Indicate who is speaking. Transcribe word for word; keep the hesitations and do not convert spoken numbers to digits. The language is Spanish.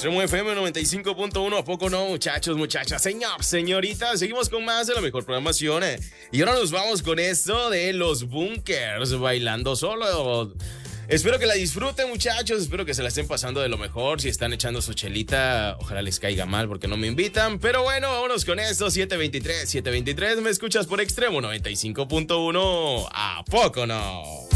Speaker 1: Extremo F M noventa y cinco punto uno, ¿a poco no, muchachos, muchachas, señor, señorita? Seguimos con más de la mejor programación, ¿eh? Y ahora nos vamos con esto de los Bunkers, Bailando Solo. Espero que la disfruten, muchachos, espero que se la estén pasando de lo mejor. Si están echando su chelita, ojalá les caiga mal porque no me invitan. Pero bueno, vámonos con esto, siete veintitrés, siete veintitrés, me escuchas por Extremo noventa y cinco punto uno, ¿a poco no?